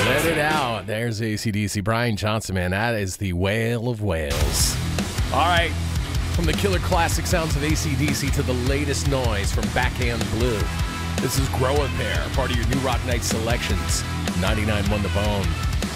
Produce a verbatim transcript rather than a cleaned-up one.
Let it out. There's A C D C. Brian Johnson, man. That is the Whale of Wales. All right. From the killer classic sounds of A C D C to the latest noise from Backhand Blue. This is Grow a Pair, part of your New Rock Night selections. ninety-nine one The Bone.